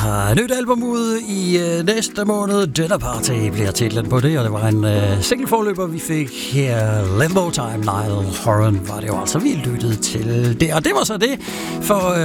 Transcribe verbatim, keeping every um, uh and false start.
har nyt album ud i øh, næste måned. Dinner Party bliver titlen på det, og det var en øh, single-forløber, vi fik her. Limbo Time, Niall Horan var det jo altså, vi lyttede til det. Og det var så det for... Øh